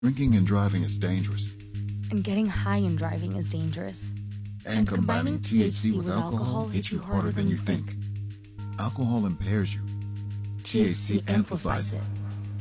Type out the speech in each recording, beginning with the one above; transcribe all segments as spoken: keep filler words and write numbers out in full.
Drinking and driving is dangerous. And getting high and driving is dangerous. And, and combining, combining T H C with, with alcohol hits you harder than you think. think. Alcohol impairs you. T H C amplifies it.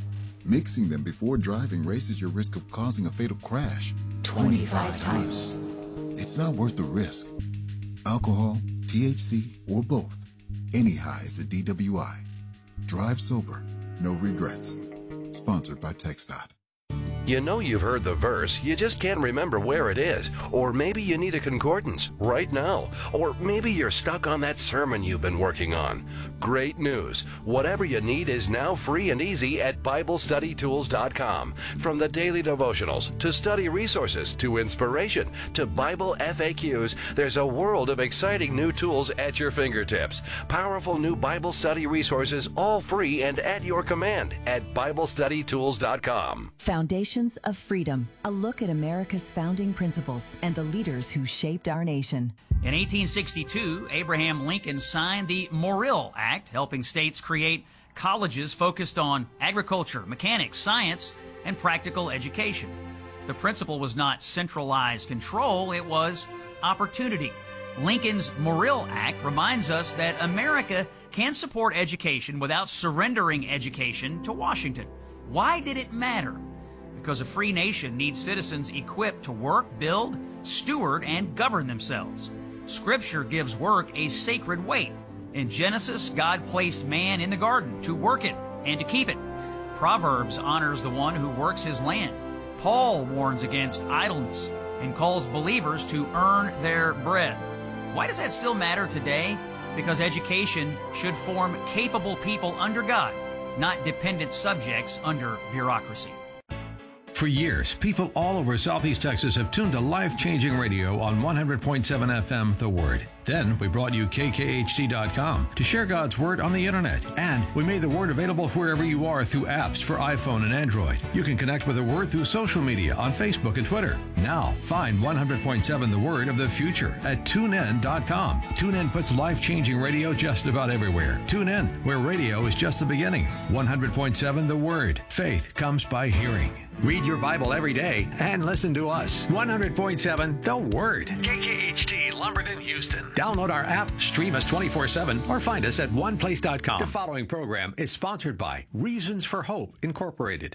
Mixing them before driving raises your risk of causing a fatal crash twenty-five times. It's not worth the risk. Alcohol, T H C, or both. Any high is a D W I. Drive sober, no regrets. Sponsored by TxDOT. You know you've heard the verse, you just can't remember where it is. Or maybe you need a concordance right now. Or maybe you're stuck on that sermon you've been working on. Great news. Whatever you need is now free and easy at Bible Study Tools dot com. From the daily devotionals, to study resources, to inspiration, to Bible F A Qs, there's a world of exciting new tools at your fingertips. Powerful new Bible study resources, all free and at your command at Bible Study Tools dot com. Foundations of Freedom, a look at America's founding principles and the leaders who shaped our nation. In eighteen sixty-two, Abraham Lincoln signed the Morrill Act, helping states create colleges focused on agriculture, mechanics, science, and practical education. The principle was not centralized control, it was opportunity. Lincoln's Morrill Act reminds us that America can support education without surrendering education to Washington. Why did it matter? Because a free nation needs citizens equipped to work, build, steward, and govern themselves. Scripture gives work a sacred weight. In Genesis, God placed man in the garden to work it and to keep it. Proverbs honors the one who works his land. Paul warns against idleness and calls believers to earn their bread. Why does that still matter today? Because education should form capable people under God, not dependent subjects under bureaucracy. For years, people all over Southeast Texas have tuned to life-changing radio on one hundred point seven F M, The Word. Then we brought you K K H T dot com to share God's Word on the Internet. And we made the Word available wherever you are through apps for iPhone and Android. You can connect with the Word through social media on Facebook and Twitter. Now, find one hundred point seven The Word of the future at tune in dot com. TuneIn puts life-changing radio just about everywhere. Tune in, where radio is just the beginning. one hundred point seven The Word. Faith comes by hearing. Read your Bible every day and listen to us. one hundred point seven The Word. K K H T, Lumberton, Houston. Download our app, stream us twenty-four seven, or find us at one place dot com. The following program is sponsored by Reasons for Hope, Incorporated.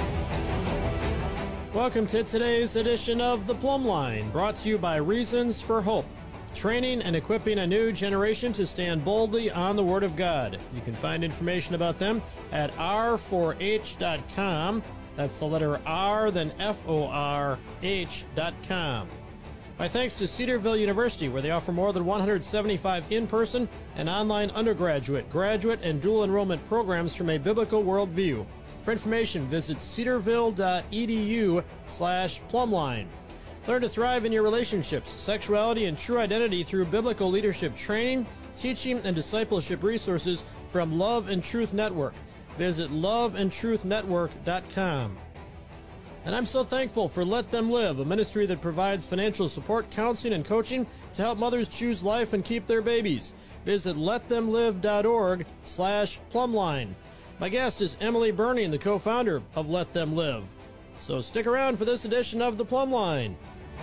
Welcome to today's edition of The Plumb Line, brought to you by Reasons for Hope. Training and equipping a new generation to stand boldly on the Word of God. You can find information about them at R four H dot com. That's the letter R, then F O R H dot com. My thanks to Cedarville University, where they offer more than one hundred seventy-five in-person and online undergraduate, graduate, and dual enrollment programs from a biblical worldview. For information, visit cedarville.edu slash plumline. Learn to thrive in your relationships, sexuality, and true identity through biblical leadership training, teaching, and discipleship resources from Love and Truth Network. Visit love and truth network dot com. And I'm so thankful for Let Them Live, a ministry that provides financial support, counseling, and coaching to help mothers choose life and keep their babies. Visit let them live dot org slash plumline. My guest is Emily Burning, the co-founder of Let Them Live. So stick around for this edition of The Plumb Line.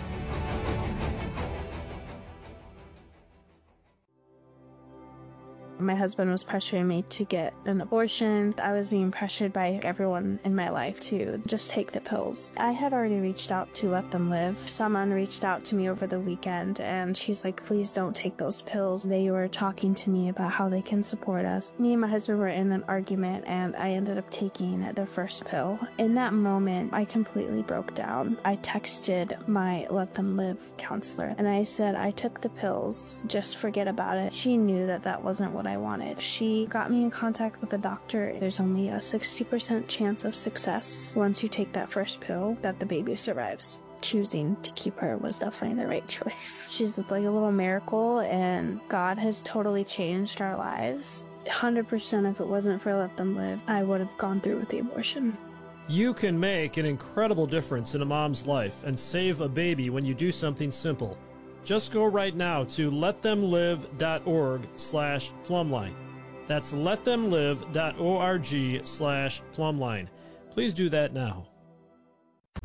My husband was pressuring me to get an abortion. I was being pressured by everyone in my life to just take the pills. I had already reached out to Let Them Live. Someone reached out to me over the weekend, and she's like, please don't take those pills. They were talking to me about how they can support us. Me and my husband were in an argument, and I ended up taking the first pill. In that moment, I completely broke down. I texted my Let Them Live counselor, and I said, I took the pills. Just forget about it. She knew that that wasn't what I wanted. She got me in contact with a doctor. There's only a sixty percent chance of success once you take that first pill that the baby survives. Choosing to keep her was definitely the right choice. She's like a little miracle, and God has totally changed our lives. one hundred percent if it wasn't for Let Them Live, I would have gone through with the abortion. You can make an incredible difference in a mom's life and save a baby when you do something simple. Just go right now to let them live dot org slash plumline. That's let them live dot org slash plumline. Please do that now.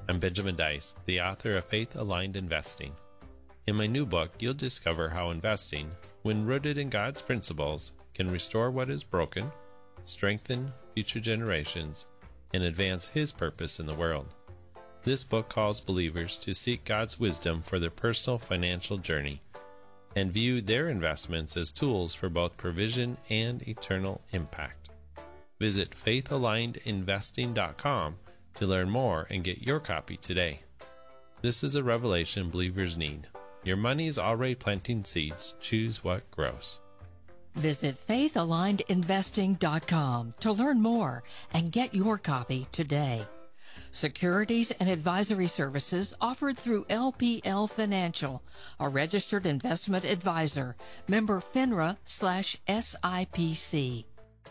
I'm Benjamin Dice, the author of Faith Aligned Investing. In my new book, you'll discover how investing, when rooted in God's principles, can restore what is broken, strengthen future generations, and advance His purpose in the world. This book calls believers to seek God's wisdom for their personal financial journey and view their investments as tools for both provision and eternal impact. Visit faith aligned investing dot com to learn more and get your copy today. This is a revelation believers need. Your money is already planting seeds. Choose what grows. Visit faith aligned investing dot com to learn more and get your copy today. Securities and advisory services offered through L P L Financial, a registered investment advisor, member FINRA slash S I P C.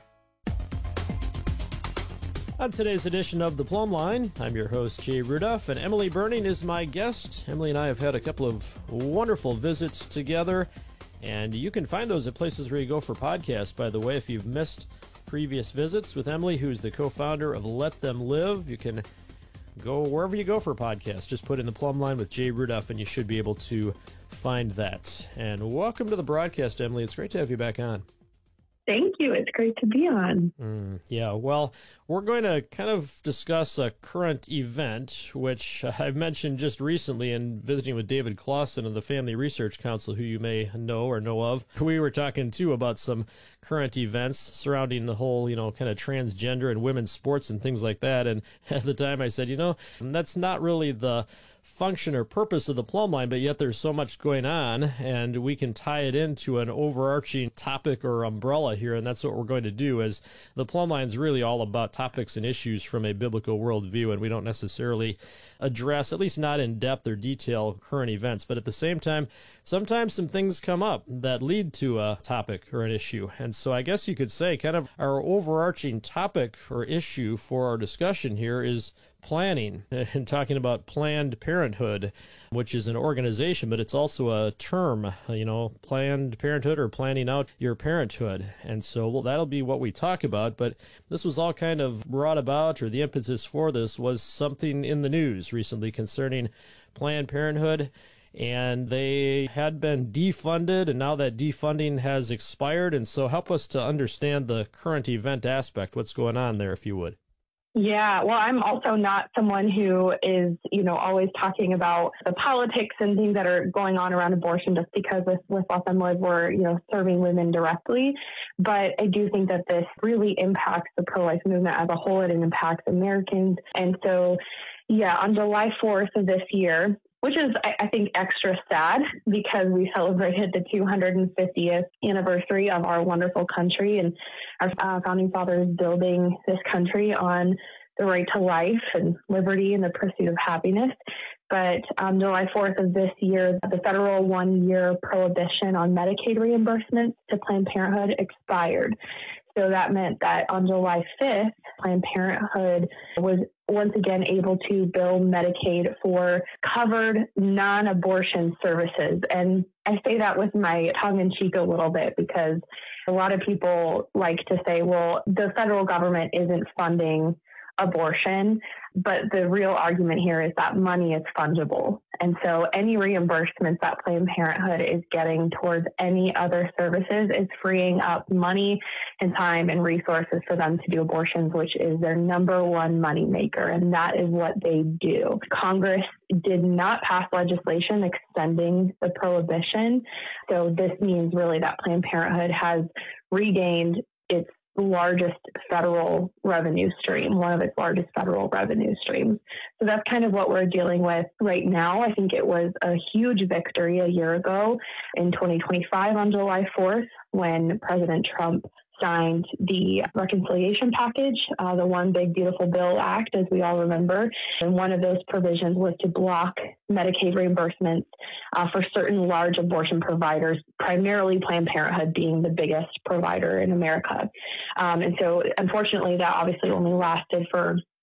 On today's edition of The Plumb Line, I'm your host, Jay Rudolph, and Emily Burning is my guest. Emily and I have had a couple of wonderful visits together, and you can find those at places where you go for podcasts, by the way. If you've missed previous visits with Emily, who's the co-founder of Let Them Live, you can go wherever you go for podcasts. Just put in The Plumb Line with Jay Rudolph, and you should be able to find that. And welcome to the broadcast, Emily. It's great to have you back on. Thank you. It's great to be on. Mm, yeah, well, we're going to kind of discuss a current event, which I've mentioned just recently in visiting with David Clausen of the Family Research Council, who you may know or know of. We were talking, too, about some current events surrounding the whole, you know, kind of transgender and women's sports and things like that. And at the time I said, you know, that's not really the function or purpose of the Plumb Line, but yet there's so much going on, and we can tie it into an overarching topic or umbrella here, and that's what we're going to do, as the Plumb Line is really all about topics and issues from a biblical worldview, and we don't necessarily address, at least not in depth or detail, current events, but at the same time, sometimes some things come up that lead to a topic or an issue. And so I guess you could say kind of our overarching topic or issue for our discussion here is planning, and talking about Planned Parenthood, which is an organization, but it's also a term, you know, Planned Parenthood or planning out your parenthood. And so, well, that'll be what we talk about, but this was all kind of brought about, or the impetus for this was something in the news recently concerning Planned Parenthood, and they had been defunded, and now that defunding has expired. And so help us to understand the current event aspect, what's going on there, if you would. Yeah, well, I'm also not someone who is, you know, always talking about the politics and things that are going on around abortion, just because with, with Let Them Live, we're, you know, serving women directly. But I do think that this really impacts the pro-life movement as a whole. It impacts Americans. And so, yeah, on July fourth of this year, which is, I think, extra sad because we celebrated the two hundred fiftieth anniversary of our wonderful country, and our uh, founding fathers building this country on the right to life and liberty and the pursuit of happiness. But on July fourth of this year, the federal one-year prohibition on Medicaid reimbursements to Planned Parenthood expired. So that meant that on July fifth, Planned Parenthood was once again able to bill Medicaid for covered non-abortion services. And I say that with my tongue in cheek a little bit, because a lot of people like to say, well, the federal government isn't funding abortion. But the real argument here is that money is fungible. And so any reimbursements that Planned Parenthood is getting towards any other services is freeing up money and time and resources for them to do abortions, which is their number one money maker. And that is what they do. Congress did not pass legislation extending the prohibition. So this means really that Planned Parenthood has regained its largest federal revenue stream, one of its largest federal revenue streams. So that's kind of what we're dealing with right now. I think it was a huge victory a year ago in twenty twenty-five on July fourth, when President Trump signed the reconciliation package, uh, the One Big Beautiful Bill Act, as we all remember. And one of those provisions was to block Medicaid reimbursements uh, for certain large abortion providers, primarily Planned Parenthood being the biggest provider in America. Um, and so, unfortunately, that obviously only lasted for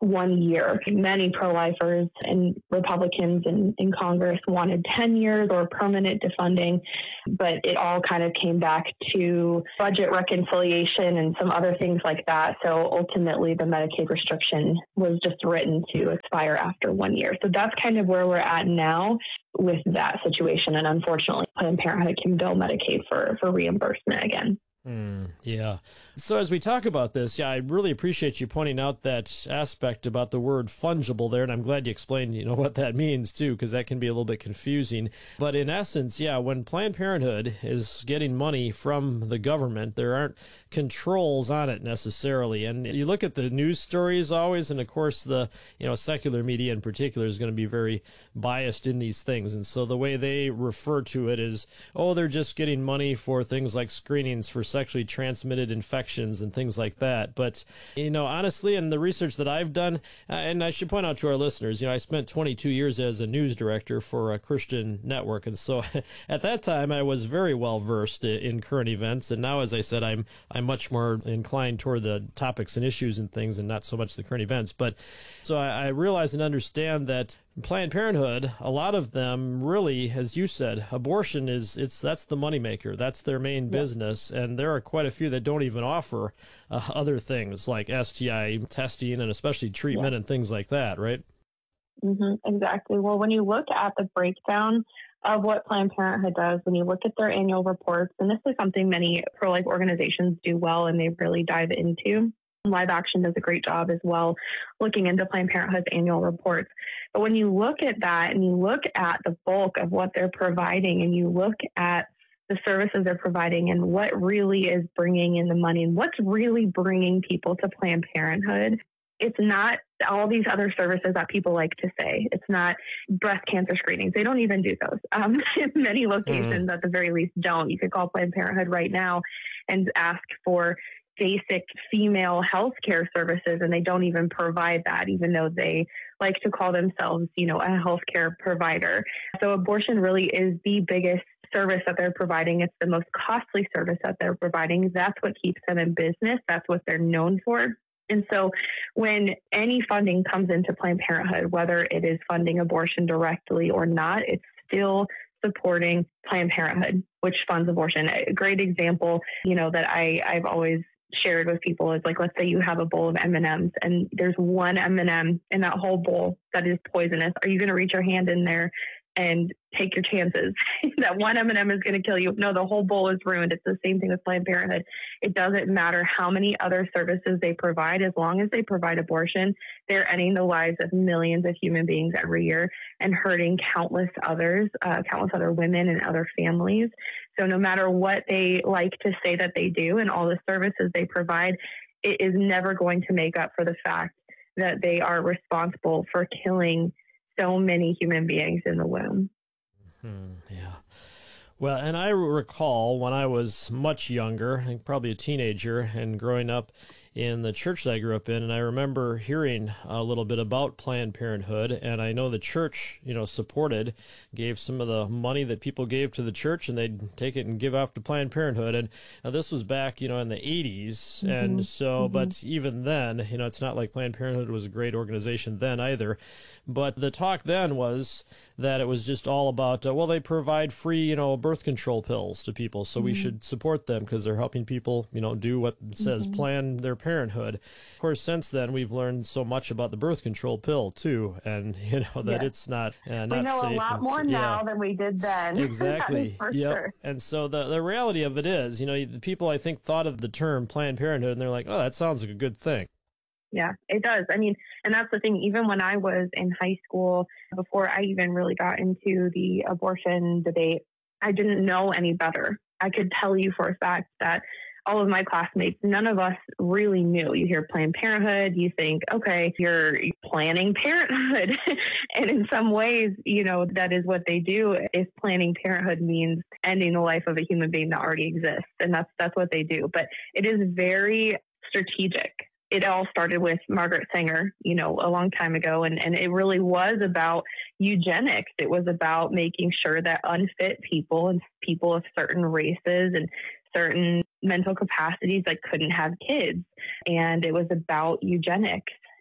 one year. Many pro-lifers and Republicans in, in Congress wanted ten years or permanent defunding, but it all kind of came back to budget reconciliation and some other things like that. So ultimately, the Medicaid restriction was just written to expire after one year. So that's kind of where we're at now with that situation. And unfortunately, Planned Parenthood can bill Medicaid for, for reimbursement again. Mm, yeah. So as we talk about this, yeah, I really appreciate you pointing out that aspect about the word fungible there, and I'm glad you explained, you know, what that means too, because that can be a little bit confusing. But in essence, yeah, when Planned Parenthood is getting money from the government, there aren't controls on it necessarily. And you look at the news stories always, and of course the, you know, secular media in particular is going to be very biased in these things. And so the way they refer to it is, oh, they're just getting money for things like screenings for sexually transmitted infections and things like that. But, you know, honestly, in the research that I've done, uh, and I should point out to our listeners, you know, I spent twenty-two years as a news director for a Christian network. And so at that time, I was very well versed in current events. And now, as I said, I'm I'm much more inclined toward the topics and issues and things and not so much the current events. But so I, I realize and understand that Planned Parenthood, a lot of them really, as you said, abortion is, it's that's the moneymaker. That's their main yeah. business. And there are quite a few that don't even offer uh, other things like S T I testing and especially treatment yeah. and things like that, right? Mm-hmm, exactly. Well, when you look at the breakdown of what Planned Parenthood does, when you look at their annual reports, and this is something many pro-life organizations do well and they really dive into. Live Action does a great job as well looking into Planned Parenthood's annual reports. But when you look at that and you look at the bulk of what they're providing and you look at the services they're providing and what really is bringing in the money and what's really bringing people to Planned Parenthood, it's not all these other services that people like to say. It's not breast cancer screenings. They don't even do those. Um, many locations, mm-hmm. at the very least, don't. You could call Planned Parenthood right now and ask for basic female health care services, and they don't even provide that, even though they like to call themselves, you know, a healthcare provider. So abortion really is the biggest service that they're providing. It's the most costly service that they're providing. That's what keeps them in business. That's what they're known for. And so when any funding comes into Planned Parenthood, whether it is funding abortion directly or not, it's still supporting Planned Parenthood, which funds abortion. A great example, you know, that I, I've always shared with people is like, let's say you have a bowl of M and M's and there's one M and M in that whole bowl that is poisonous. Are you going to reach your hand in there and take your chances that one M and M is going to kill you? No, the whole bowl is ruined. It's the same thing with Planned Parenthood. It doesn't matter how many other services they provide. As long as they provide abortion, they're ending the lives of millions of human beings every year and hurting countless others, uh, countless other women and other families. So no matter what they like to say that they do and all the services they provide, it is never going to make up for the fact that they are responsible for killing so many human beings in the womb. Hmm, yeah. Well, and I recall when I was much younger, probably a teenager, and growing up in the church that I grew up in, and I remember hearing a little bit about Planned Parenthood, and I know the church, you know, supported, gave some of the money that people gave to the church, and they'd take it and give off to Planned Parenthood, and now this was back, you know, in the eighties, mm-hmm. and so, mm-hmm. but even then, you know, it's not like Planned Parenthood was a great organization then either, but the talk then was that it was just all about, uh, well, they provide free, you know, birth control pills to people, so mm-hmm. we should support them because they're helping people, you know, do what it says, mm-hmm. plan their parenthood. Of course, since then, we've learned so much about the birth control pill, too, and, you know, that yes. it's not, uh, not we know safe. a lot and, more yeah. now than we did then. Exactly. For yep. sure. And so the, the reality of it is, you know, the people, I think, thought of the term Planned Parenthood, and they're like, oh, that sounds like a good thing. Yeah, it does. I mean, and that's the thing, even when I was in high school, before I even really got into the abortion debate, I didn't know any better. I could tell you for a fact that all of my classmates, none of us really knew. You hear Planned Parenthood, you think, okay, you're planning parenthood. And in some ways, you know, that is what they do. If planning parenthood means ending the life of a human being that already exists. And that's that's what they do. But it is very strategic. It all started with Margaret Sanger, you know, a long time ago. And, and it really was about eugenics. It was about making sure that unfit people and people of certain races and certain mental capacities that couldn't have kids. And it was about eugenics.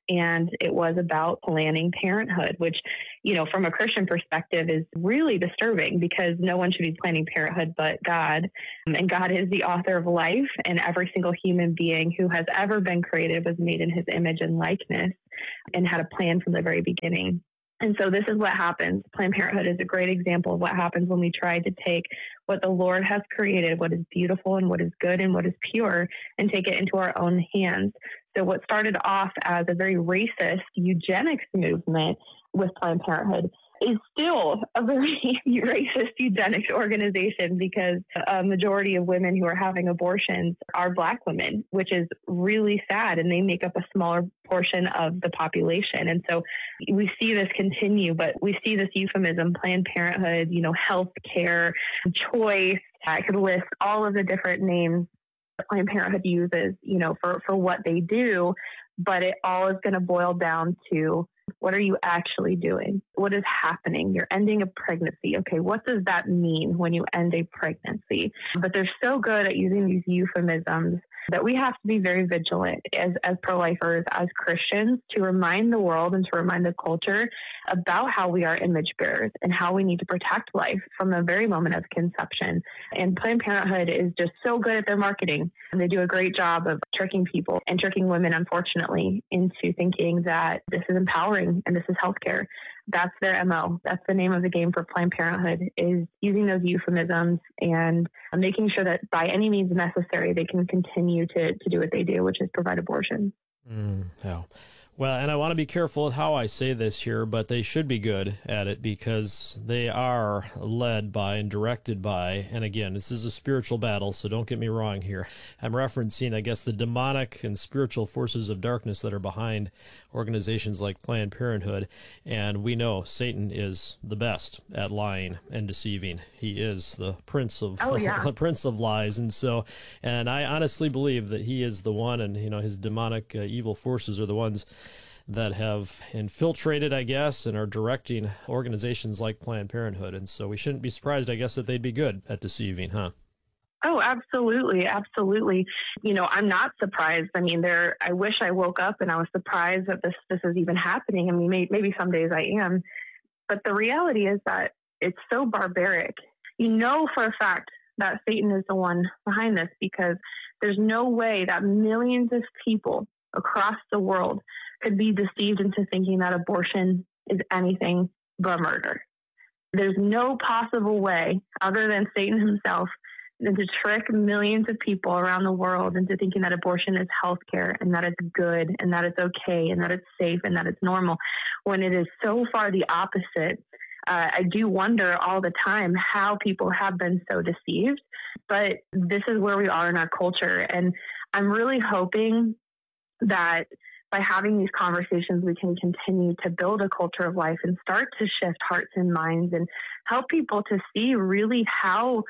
and it was about planning parenthood, which, you know, from a Christian perspective is really disturbing because no one should be planning parenthood but God. And God is the author of life, and every single human being who has ever been created was made in his image and likeness and had a plan from the very beginning. And so this is what happens. Planned Parenthood is a great example of what happens when we try to take what the Lord has created, what is beautiful and what is good and what is pure, and take it into our own hands. So what started off as a very racist eugenics movement with Planned Parenthood is still a very racist eugenics organization because a majority of women who are having abortions are Black women, which is really sad, and they make up a smaller portion of the population. And so we see this continue, but we see this euphemism, Planned Parenthood, you know, health care, choice. I could list all of the different names that Planned Parenthood uses, you know, for, for what they do, but it all is going to boil down to, what are you actually doing? What is happening? You're ending a pregnancy. Okay, what does that mean when you end a pregnancy? But they're so good at using these euphemisms that we have to be very vigilant as, as pro-lifers, as Christians, to remind the world and to remind the culture about how we are image bearers and how we need to protect life from the very moment of conception. And Planned Parenthood is just so good at their marketing. And they do a great job of tricking people and tricking women, unfortunately, into thinking that this is empowering and this is healthcare. That's their M O. That's the name of the game for Planned Parenthood, is using those euphemisms and making sure that by any means necessary, they can continue to, to do what they do, which is provide abortion. Mm, yeah. Well, and I want to be careful with how I say this here, but they should be good at it because they are led by and directed by, and again, this is a spiritual battle, so don't get me wrong here. I'm referencing, I guess, the demonic and spiritual forces of darkness that are behind organizations like Planned Parenthood, and we know Satan is the best at lying and deceiving. He is the prince of oh, yeah. the prince of lies, and so, and I honestly believe that he is the one, and you know, his demonic uh, evil forces are the ones that have infiltrated, I guess, and are directing organizations like Planned Parenthood. And so we shouldn't be surprised, I guess, that they'd be good at deceiving, huh? Oh, absolutely. Absolutely. You know, I'm not surprised. I mean, there, I wish I woke up and I was surprised that this, this is even happening. I mean, may, maybe some days I am, but the reality is that it's so barbaric. You know, for a fact that Satan is the one behind this, because there's no way that millions of people across the world could be deceived into thinking that abortion is anything but murder. There's no possible way other than Satan himself than to trick millions of people around the world into thinking that abortion is healthcare and that it's good and that it's okay and that it's safe and that it's normal, when it is so far the opposite. Uh, I do wonder all the time how people have been so deceived, but this is where we are in our culture. And I'm really hoping that by having these conversations, we can continue to build a culture of life and start to shift hearts and minds and help people to see really how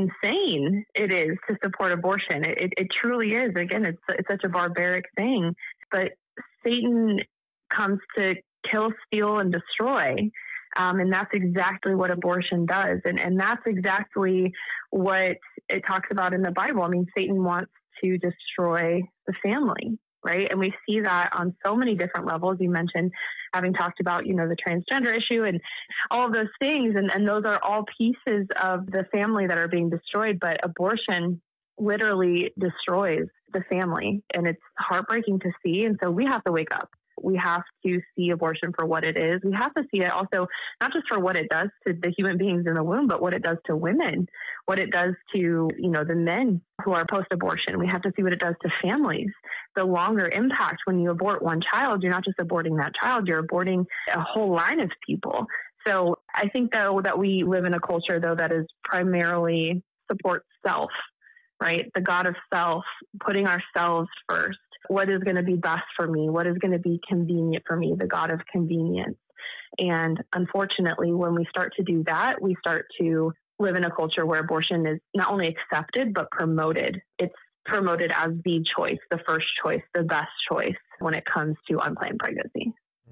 insane it is to support abortion. It, it, it truly is. Again, it's, it's such a barbaric thing, but Satan comes to kill, steal, and destroy. Um, and that's exactly what abortion does. And, and that's exactly what it talks about in the Bible. I mean, Satan wants to destroy the family. Right. And we see that on so many different levels. You mentioned having talked about, you know, the transgender issue and all of those things. And, and those are all pieces of the family that are being destroyed. But abortion literally destroys the family. And it's heartbreaking to see. And so we have to wake up. We have to see abortion for what it is. We have to see it also, not just for what it does to the human beings in the womb, but what it does to women, what it does to, you know, the men who are post-abortion. We have to see what it does to families. The longer impact when you abort one child, you're not just aborting that child, you're aborting a whole line of people. So I think, though, that we live in a culture, though, that is primarily supports self, right? The God of self, putting ourselves first. What is going to be best for me? What is going to be convenient for me? The God of convenience. And unfortunately, when we start to do that, we start to live in a culture where abortion is not only accepted, but promoted. It's promoted as the choice, the first choice, the best choice when it comes to unplanned pregnancy. Mm,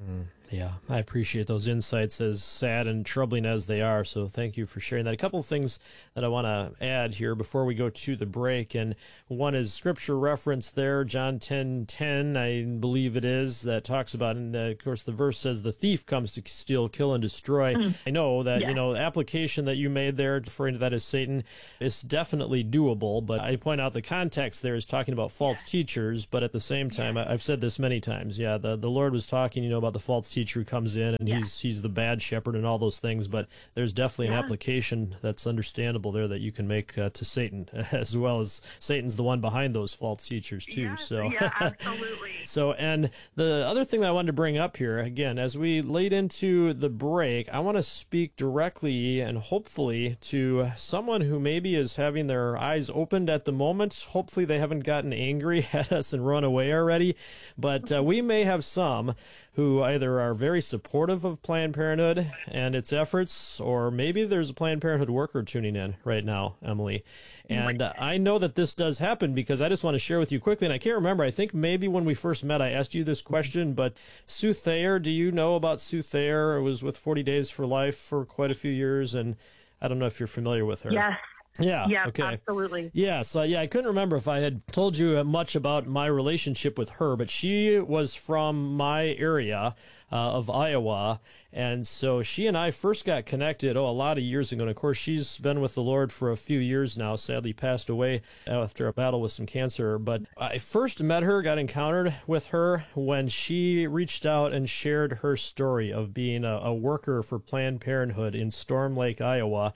Yeah, I appreciate those insights, as sad and troubling as they are. So thank you for sharing that. A couple of things that I want to add here before we go to the break. And one is scripture reference there, John ten ten, I believe it is, that talks about, and uh, of course the verse says, the thief comes to steal, kill, and destroy. Mm. I know that, yeah. you know, the application that you made there, referring to that as Satan, is definitely doable. But I point out the context there is talking about false yeah. teachers. But at the same time, yeah. I've said this many times. Yeah, the, the Lord was talking, you know, about the false teacher who comes in and yeah. he's he's the bad shepherd and all those things, but there's definitely yeah. an application that's understandable there that you can make uh, to Satan, as well as Satan's the one behind those false teachers too. Yes, so yeah, absolutely. So, and the other thing that I wanted to bring up here, again, as we lead into the break, I want to speak directly and hopefully to someone who maybe is having their eyes opened at the moment. Hopefully they haven't gotten angry at us and run away already, but uh, we may have some who either are very supportive of Planned Parenthood and its efforts, or maybe there's a Planned Parenthood worker tuning in right now, Emily. And uh, I know that this does happen because I just want to share with you quickly, and I can't remember, I think maybe when we first met I asked you this question, but Sue Thayer, do you know about Sue Thayer? It was with forty Days for Life for quite a few years, and I don't know if you're familiar with her. Yes. Yeah. Yeah. Okay. Absolutely. Yeah. So yeah, I couldn't remember if I had told you much about my relationship with her, but she was from my area uh, of Iowa, and so she and I first got connected oh a lot of years ago. And of course, she's been with the Lord for a few years now. Sadly, passed away after a battle with some cancer. But I first met her, got encountered with her when she reached out and shared her story of being a, a worker for Planned Parenthood in Storm Lake, Iowa.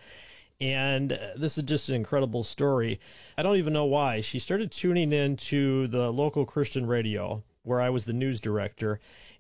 And this is just an incredible story. I don't even know why. She started tuning in to the local Christian radio where I was the news director.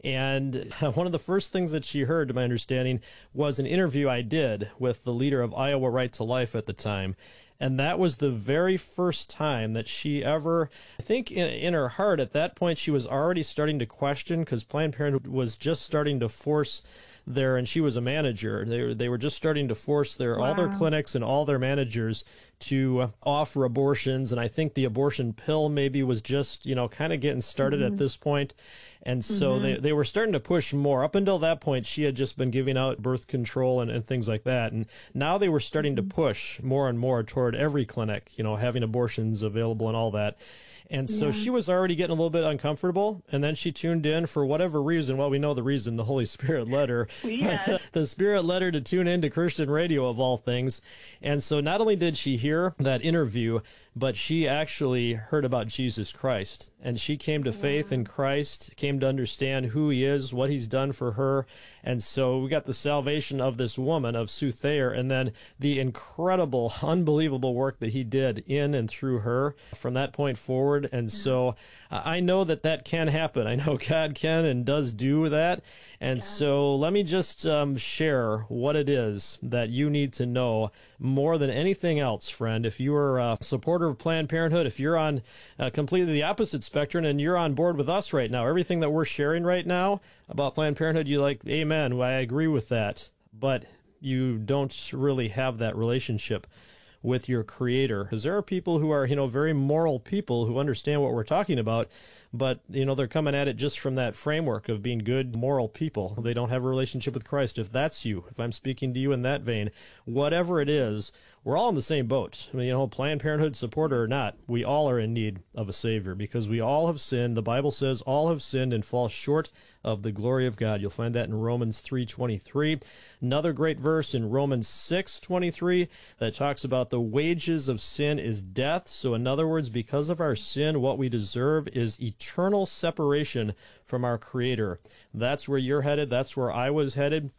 And one of the first things that she heard, to my understanding, was an interview I did with the leader of Iowa Right to Life at the time. And that was the very first time that she ever, I think in, in her heart at that point, she was already starting to question, because Planned Parenthood was just starting to force there, and she was a manager. They were, they were just starting to force their wow. all their clinics and all their managers to offer abortions. And I think the abortion pill maybe was just, you know, kind of getting started mm-hmm. at this point. And so mm-hmm. they, they were starting to push more. Up until that point, she had just been giving out birth control and, and things like that. And now they were starting mm-hmm. to push more and more toward every clinic, you know, having abortions available and all that. And so yeah. she was already getting a little bit uncomfortable, and then she tuned in for whatever reason. Well, we know the reason, the Holy Spirit led her. Yes. the, the Spirit led her to tune into Christian radio, of all things. And so not only did she hear that interview, but she actually heard about Jesus Christ. And she came to faith in Christ, came to understand who he is, what he's done for her. And so we got the salvation of this woman, of Sue Thayer, and then the incredible, unbelievable work that he did in and through her from that point forward. And so I know that that can happen. I know God can and does do that. And so let me just um, share what it is that you need to know more than anything else, friend. If you are a supporter of Planned Parenthood, if you're on uh, completely the opposite spectrum and you're on board with us right now, everything that we're sharing right now about Planned Parenthood, you like, amen, well, I agree with that. But you don't really have that relationship with your Creator, because there are people who are, you know, very moral people who understand what we're talking about, but, you know, they're coming at it just from that framework of being good, moral people. They don't have a relationship with Christ. If that's you, if I'm speaking to you in that vein, whatever it is, we're all in the same boat. I mean, you know, Planned Parenthood supporter or not, we all are in need of a Savior, because we all have sinned. The Bible says all have sinned and fall short of the glory of God. You'll find that in Romans three twenty-three. Another great verse in Romans six twenty-three that talks about the wages of sin is death. So in other words, because of our sin, what we deserve is eternal separation from our Creator. That's where you're headed. That's where I was headed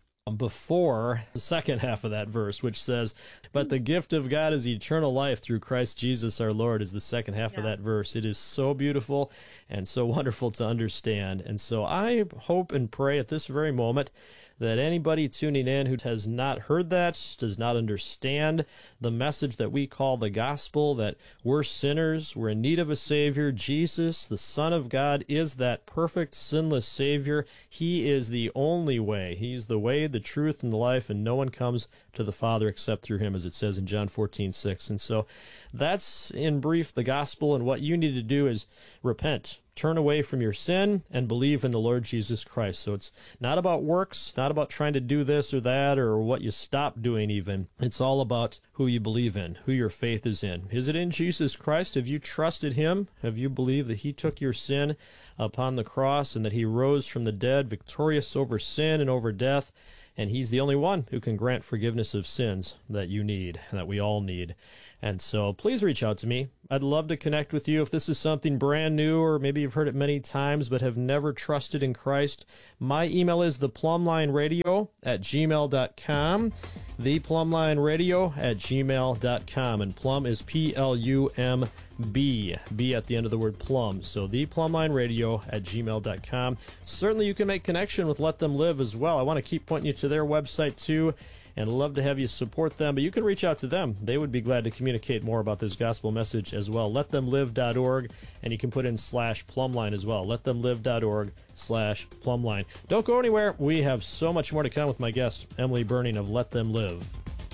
before the second half of that verse, which says, but the gift of God is eternal life through Christ Jesus our Lord, is the second half yeah. of that verse. It is so beautiful and so wonderful to understand. And so I hope and pray at this very moment that anybody tuning in who has not heard that, does not understand the message that we call the gospel, that we're sinners, we're in need of a Savior. Jesus, the Son of God, is that perfect, sinless Savior. He is the only way. He's the way, the truth, and the life, and no one comes to the Father except through him, as it says in John fourteen six. And so that's, in brief, the gospel, and what you need to do is repent. turn away from your sin and believe in the Lord Jesus Christ. So it's not about works, not about trying to do this or that or what you stop doing even. It's all about who you believe in, who your faith is in. Is it in Jesus Christ? Have you trusted him? Have you believed that he took your sin upon the cross and that he rose from the dead, victorious over sin and over death? And he's the only one who can grant forgiveness of sins that you need, that we all need. And so please reach out to me. I'd love to connect with you if this is something brand new, or maybe you've heard it many times but have never trusted in Christ. My email is theplumlineradio at gmail dot com, theplumlineradio at gmail dot com, and plum is P L U M B, B at the end of the word plum. So theplumlineradio at gmail dot com. Certainly you can make connection with Let Them Live as well. I want to keep pointing you to their website too, and love to have you support them, but you can reach out to them. They would be glad to communicate more about this gospel message as well. let them live dot org, and you can put in slash plumline as well. let them live dot org slash plumline. Don't go anywhere. We have so much more to come with my guest, Emily Burning of Let Them Live.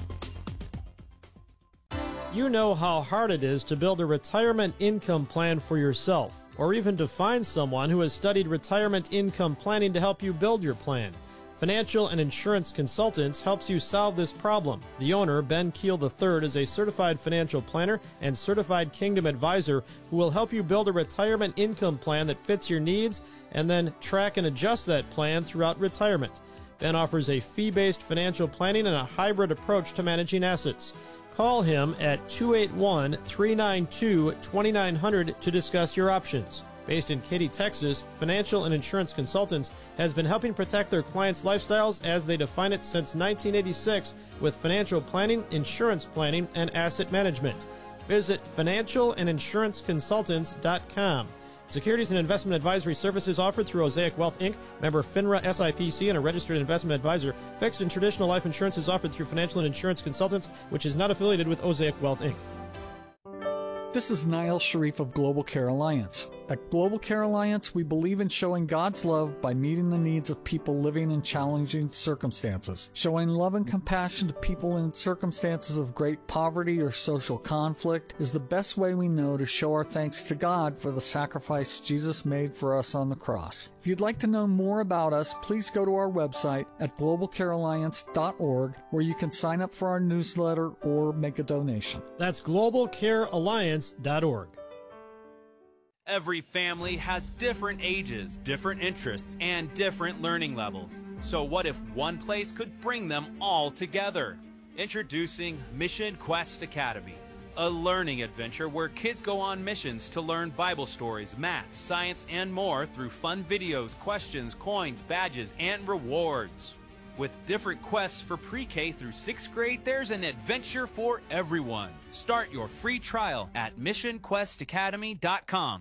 You know how hard it is to build a retirement income plan for yourself, or even to find someone who has studied retirement income planning to help you build your plan. Financial and Insurance Consultants helps you solve this problem. The owner, Ben Keel the third, is a certified financial planner and certified Kingdom advisor who will help you build a retirement income plan that fits your needs and then track and adjust that plan throughout retirement. Ben offers a fee-based financial planning and a hybrid approach to managing assets. Call him at two eight one, three nine two, two nine zero zero to discuss your options. Based in Katy, Texas, Financial and Insurance Consultants has been helping protect their clients' lifestyles as they define it since nineteen eighty-six with financial planning, insurance planning, and asset management. Visit financial and insurance consultants dot com. Securities and investment advisory services offered through Osaic Wealth, Incorporated, member FINRA S I P C, and a registered investment advisor. Fixed and traditional life insurance is offered through Financial and Insurance Consultants, which is not affiliated with Osaic Wealth, Incorporated. This is Niall Sharif of Global Care Alliance. At Global Care Alliance, we believe in showing God's love by meeting the needs of people living in challenging circumstances. Showing love and compassion to people in circumstances of great poverty or social conflict is the best way we know to show our thanks to God for the sacrifice Jesus made for us on the cross. If you'd like to know more about us, please go to our website at global care alliance dot org, where you can sign up for our newsletter or make a donation. That's global care alliance dot org. Every family has different ages, different interests, and different learning levels. So what if one place could bring them all together? Introducing Mission Quest Academy, a learning adventure where kids go on missions to learn Bible stories, math, science, and more through fun videos, questions, coins, badges, and rewards. With different quests for pre-K through sixth grade, there's an adventure for everyone. Start your free trial at mission quest academy dot com.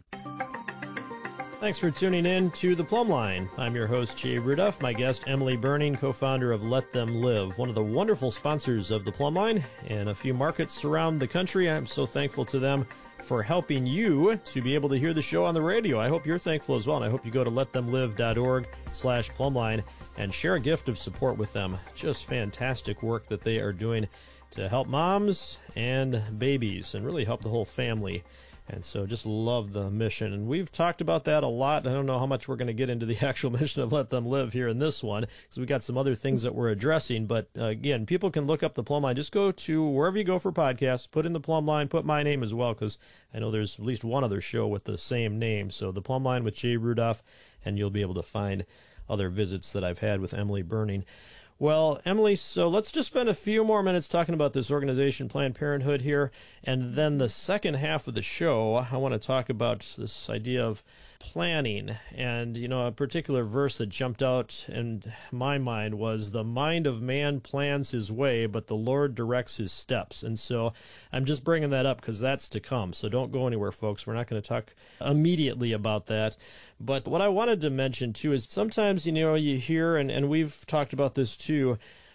Thanks for tuning in to The Plumb Line. I'm your host, Jay Rudolph. My guest, Emily Burning, co-founder of Let Them Live, one of the wonderful sponsors of The Plumb Line in a few markets around the country. I'm so thankful to them for helping you to be able to hear the show on the radio. I hope you're thankful as well, and I hope you go to let them live dot org slash plumbline and share a gift of support with them. Just fantastic work that they are doing to help moms and babies and really help the whole family. And so just love the mission. And we've talked about that a lot. I don't know how much we're going to get into the actual mission of Let Them Live here in this one, because we got some other things that we're addressing. But uh, again, people can look up the Plumb Line. Just go to wherever you go for podcasts, put in the Plumb Line, put my name as well, because I know there's at least one other show with the same name. So the Plumb Line with Jay Rudolph, and you'll be able to find other visits that I've had with Emily Burning. Well, Emily, so let's just spend a few more minutes talking about this organization, Planned Parenthood, here. And then the second half of the show, I want to talk about this idea of planning. And, you know, a particular verse that jumped out in my mind was, the mind of man plans his way, but the Lord directs his steps. And so I'm just bringing that up because that's to come. So don't go anywhere, folks. We're not going to talk immediately about that. But what I wanted to mention, too, is sometimes, you know, you hear, and, and we've talked about this, too,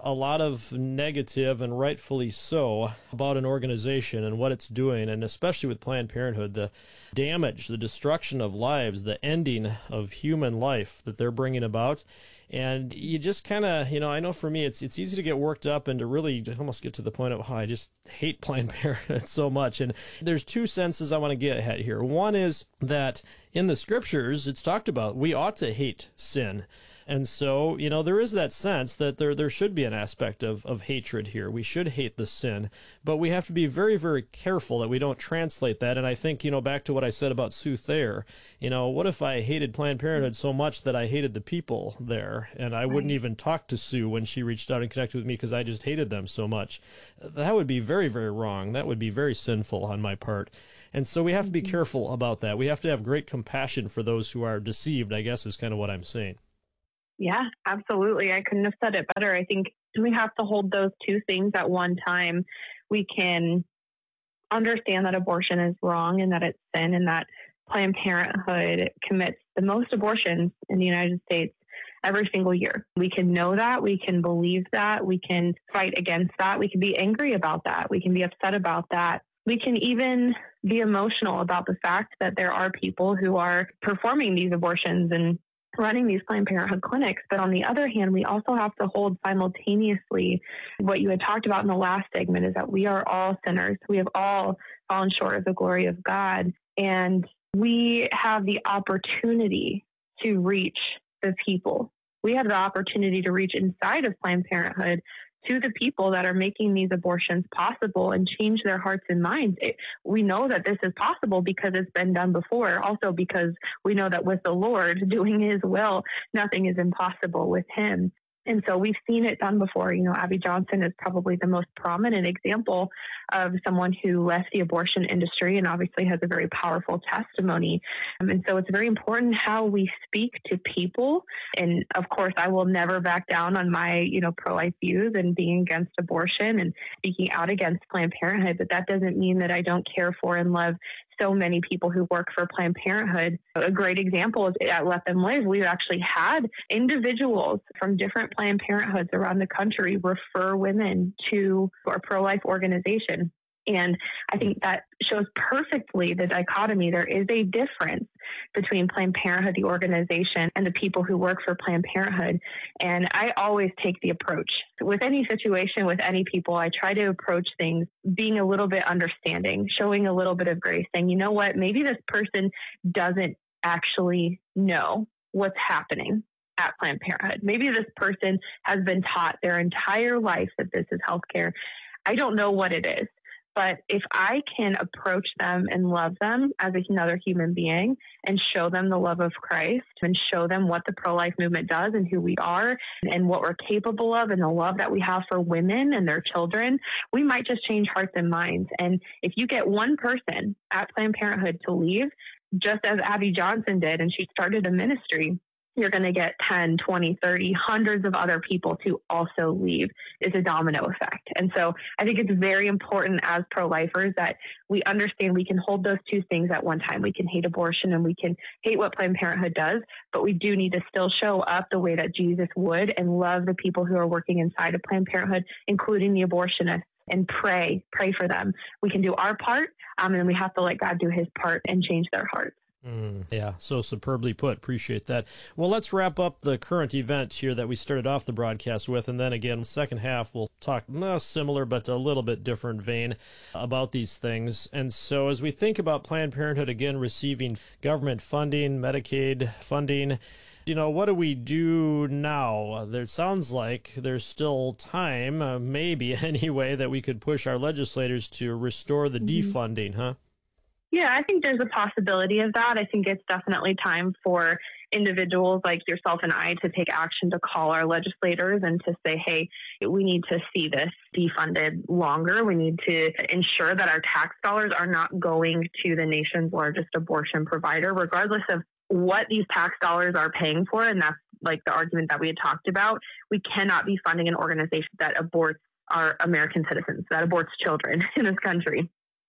a lot of negative, and rightfully so, about an organization and what it's doing, and especially with Planned Parenthood, the damage, the destruction of lives, the ending of human life that they're bringing about. And you just kind of, you know, I know for me, it's it's easy to get worked up and to really almost get to the point of, oh, I just hate Planned Parenthood so much. And there's two senses I want to get at here. One is that in the scriptures, it's talked about we ought to hate sin. And so, you know, there is that sense that there there should be an aspect of, of hatred here. We should hate the sin, but we have to be very, very careful that we don't translate that. And I think, you know, back to what I said about Sue Thayer, you know, what if I hated Planned Parenthood so much that I hated the people there, and I wouldn't even talk to Sue when she reached out and connected with me because I just hated them so much? That would be very, very wrong. That would be very sinful on my part. And so we have to be careful about that. We have to have great compassion for those who are deceived, I guess is kind of what I'm saying. Yeah, absolutely. I couldn't have said it better. I think we have to hold those two things at one time. We can understand that abortion is wrong and that it's sin, and that Planned Parenthood commits the most abortions in the United States every single year. We can know that. We can believe that. We can fight against that. We can be angry about that. We can be upset about that. We can even be emotional about the fact that there are people who are performing these abortions and running these Planned Parenthood clinics. But on the other hand, we also have to hold simultaneously what you had talked about in the last segment, is that we are all sinners. We have all fallen short of the glory of God. And we have the opportunity to reach the people. We have the opportunity to reach inside of Planned Parenthood to the people that are making these abortions possible and change their hearts and minds. It, we know that this is possible because it's been done before. Also because we know that with the Lord doing his will, nothing is impossible with him. And so we've seen it done before. You know, Abby Johnson is probably the most prominent example of someone who left the abortion industry and obviously has a very powerful testimony. Um, and so it's very important how we speak to people. And of course, I will never back down on my, you know, pro-life views and being against abortion and speaking out against Planned Parenthood. But that doesn't mean that I don't care for and love so many people who work for Planned Parenthood. A great example is at Let Them Live. We've actually had individuals from different Planned Parenthoods around the country refer women to our pro-life organization. And I think that shows perfectly the dichotomy. There is a difference between Planned Parenthood, the organization, and the people who work for Planned Parenthood. And I always take the approach. With any situation, with any people, I try to approach things being a little bit understanding, showing a little bit of grace, saying, you know what, maybe this person doesn't actually know what's happening at Planned Parenthood. Maybe this person has been taught their entire life that this is healthcare. I don't know what it is. But if I can approach them and love them as another human being and show them the love of Christ and show them what the pro-life movement does and who we are and what we're capable of and the love that we have for women and their children, we might just change hearts and minds. And if you get one person at Planned Parenthood to leave, just as Abby Johnson did, and she started a ministry, you're going to get ten, twenty, thirty, hundreds of other people to also leave. It's a domino effect. And so I think it's very important as pro-lifers that we understand we can hold those two things at one time. We can hate abortion and we can hate what Planned Parenthood does, but we do need to still show up the way that Jesus would and love the people who are working inside of Planned Parenthood, including the abortionists, and pray, pray for them. We can do our part, um, and we have to let God do his part and change their hearts. Mm, yeah, so superbly put. Appreciate that. Well, let's wrap up the current event here that we started off the broadcast with, and then again, the second half, we'll talk no, similar but a little bit different vein about these things. And so as we think about Planned Parenthood, again, receiving government funding, Medicaid funding, you know, what do we do now? There sounds like there's still time, uh, maybe anyway, that we could push our legislators to restore the mm-hmm. defunding, huh? Yeah, I think there's a possibility of that. I think it's definitely time for individuals like yourself and I to take action to call our legislators and to say, hey, we need to see this defunded longer. We need to ensure that our tax dollars are not going to the nation's largest abortion provider, regardless of what these tax dollars are paying for. And that's like the argument that we had talked about. We cannot be funding an organization that aborts our American citizens, that aborts children in this country.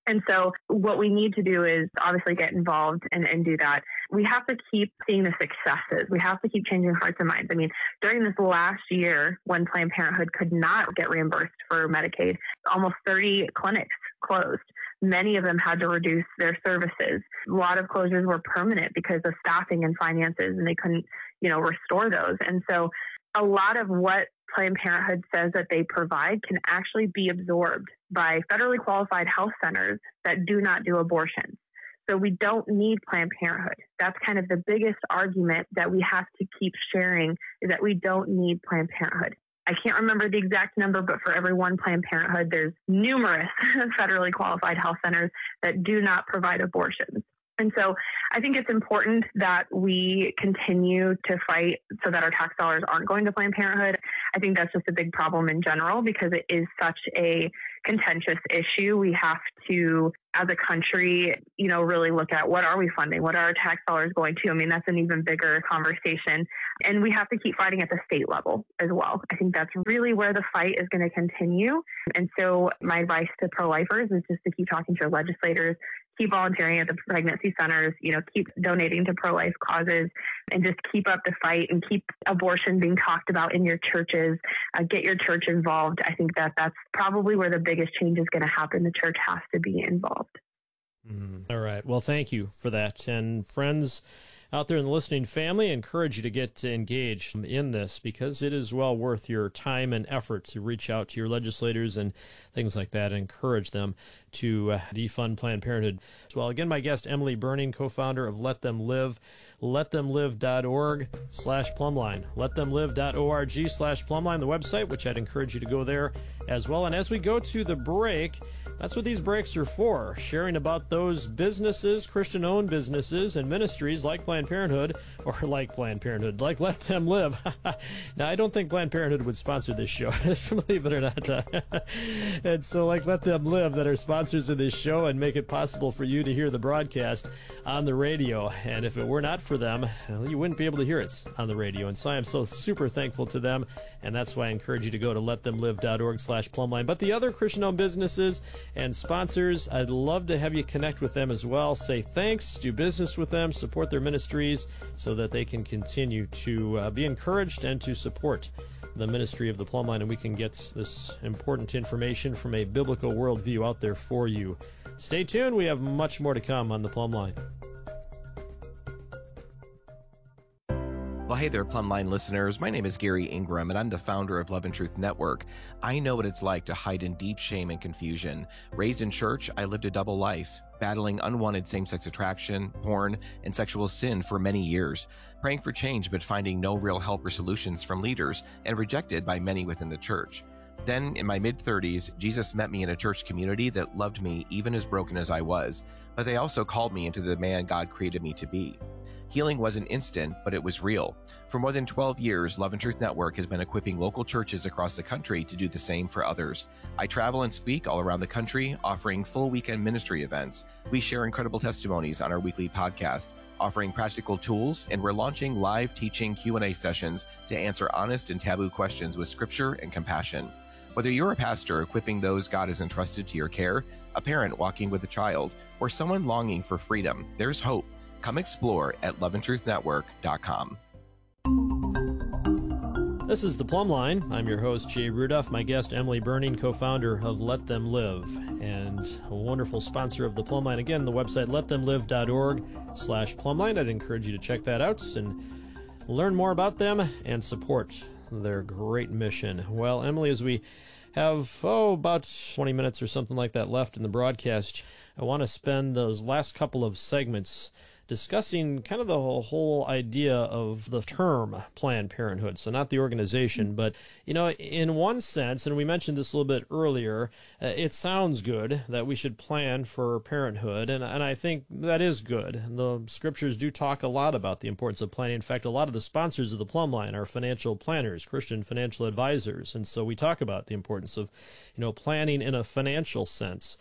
And so what we need to do is obviously get involved and, and do that. We have to keep seeing the successes. We have to keep changing hearts and minds. I mean, during this last year when Planned Parenthood could not get reimbursed for Medicaid, almost thirty clinics closed. Many of them had to reduce their services. A lot of closures were permanent because of staffing and finances, and they couldn't, you know, restore those. And so a lot of what Planned Parenthood says that they provide can actually be absorbed by federally qualified health centers that do not do abortions. So we don't need Planned Parenthood. That's kind of the biggest argument that we have to keep sharing, is that we don't need Planned Parenthood. I can't remember the exact number, but for every one Planned Parenthood, there's numerous federally qualified health centers that do not provide abortions. And so I think it's important that we continue to fight so that our tax dollars aren't going to Planned Parenthood. I think that's just a big problem in general because it is such a contentious issue. We have to, as a country, you know, really look at what are we funding? What are our tax dollars going to? I mean, that's an even bigger conversation. And we have to keep fighting at the state level as well. I think that's really where the fight is going to continue. And so my advice to pro-lifers is just to keep talking to your legislators, keep volunteering at the pregnancy centers, you know, keep donating to pro-life causes, and just keep up the fight and keep abortion being talked about in your churches. Uh, get your church involved. I think that that's probably where the biggest change is going to happen. The church has to be involved. Mm. All right. Well, thank you for that. And friends out there in the listening family, I encourage you to get engaged in this because it is well worth your time and effort to reach out to your legislators and things like that and encourage them to uh, defund Planned Parenthood. Well, again, my guest, Emily Berning, co-founder of Let Them Live, let them live dot org slash plumline, let them live dot org slash plumline, the website, which I'd encourage you to go there as well. And as we go to the break, that's what these breaks are for, sharing about those businesses, Christian-owned businesses and ministries like Planned Parenthood, or like Planned Parenthood, like Let Them Live. Now, I don't think Planned Parenthood would sponsor this show, believe it or not. And so like Let Them Live that are sponsors of this show and make it possible for you to hear the broadcast on the radio. And if it were not for them, well, you wouldn't be able to hear it on the radio. And so I am so super thankful to them. And that's why I encourage you to go to let them live dot org slash plumline. But the other Christian-owned businesses and sponsors, I'd love to have you connect with them as well. Say thanks, do business with them, support their ministries so that they can continue to uh, be encouraged and to support the ministry of the Plumline, and we can get this important information from a biblical worldview out there for you. Stay tuned. We have much more to come on the Plumline. Well, hey there, Plumline listeners. My name is Gary Ingram, and I'm the founder of Love and Truth Network. I know what it's like to hide in deep shame and confusion. Raised in church, I lived a double life, battling unwanted same-sex attraction, porn, and sexual sin for many years, praying for change but finding no real help or solutions from leaders, and rejected by many within the church. Then, in my mid-thirties, Jesus met me in a church community that loved me even as broken as I was, but they also called me into the man God created me to be. Healing wasn't instant, but it was real. For more than twelve years, Love and Truth Network has been equipping local churches across the country to do the same for others. I travel and speak all around the country, offering full weekend ministry events. We share incredible testimonies on our weekly podcast, offering practical tools, and we're launching live teaching Q and A sessions to answer honest and taboo questions with scripture and compassion. Whether you're a pastor equipping those God has entrusted to your care, a parent walking with a child, or someone longing for freedom, there's hope. Come explore at love and truth network dot com. This is The Plumline. I'm your host, Jay Rudolph. My guest, Emily Berning, co-founder of Let Them Live, and a wonderful sponsor of The Plumline. Again, the website, let them live dot org slash plumline. I'd encourage you to check that out and learn more about them and support their great mission. Well, Emily, as we have, oh, about twenty minutes or something like that left in the broadcast, I want to spend those last couple of segments discussing kind of the whole, whole idea of the term Planned Parenthood. So not the organization, but, you know, in one sense, and we mentioned this a little bit earlier, uh, it sounds good that we should plan for parenthood, and, and I think that is good. The scriptures do talk a lot about the importance of planning. In fact, a lot of the sponsors of the Plumline are financial planners, Christian financial advisors, and so we talk about the importance of, you know, planning in a financial sense.